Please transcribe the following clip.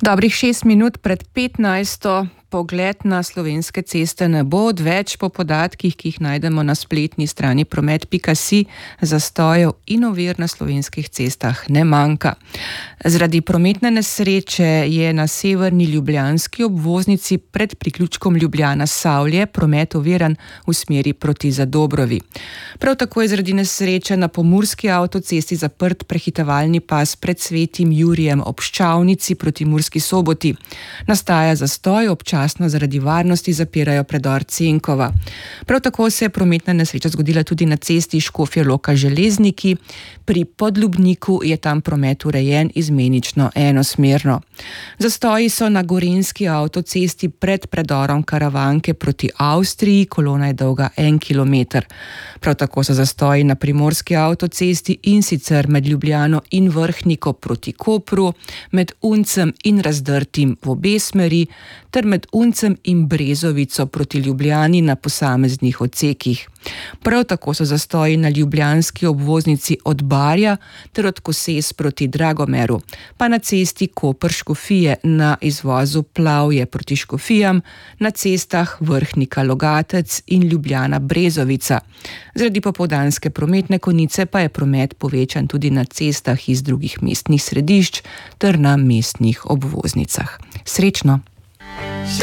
Dobrih 6 minut pred 15. Pogled na slovenske ceste ne bo odveč. Po podatkih, ki jih najdemo na spletni strani promet.si, zastojev in ovir na slovenskih cestah ne manjka. Zaradi prometne nesreče je na severni ljubljanski obvoznici pred priključkom Ljubljana-Savlje promet oviran v smeri proti Zadobrovi. Prav tako je zaradi nesreče na pomurski avtocesti zaprt prehitevalni pas pred Svetim Jurijem ob Ščavnici proti Murski Soboti. Nastaja zastoj, občasno zaradi varnosti zapirajo predor Cenkova. Prav tako se je prometna nesreča zgodila tudi na cesti Škofja Loka-Železniki. Pri Podlubniku je tam promet urejen izmenično enosmerno. Zastoji so na gorenjski avtocesti pred predorom Karavanke proti Avstriji, kolona je dolga 1 kilometer. Prav tako so zastoji na primorski avtocesti in sicer med Ljubljano in Vrhniko proti Kopru, med Uncem in Razdrtim v obe smeri, ter med Uncem in Brezovico proti Ljubljani na posameznih odsekih. Prav tako so zastoji na ljubljanski obvoznici od Barja ter od Koses proti Dragomeru, pa na cesti Koper-Škofije na izvozu Plavje proti Škofijam, na cestah Vrhnika-Logatec in Ljubljana-Brezovica. Zaradi popoldanske prometne konice pa je promet povečan tudi na cestah iz drugih mestnih središč ter na mestnih obvoznicah. Srečno!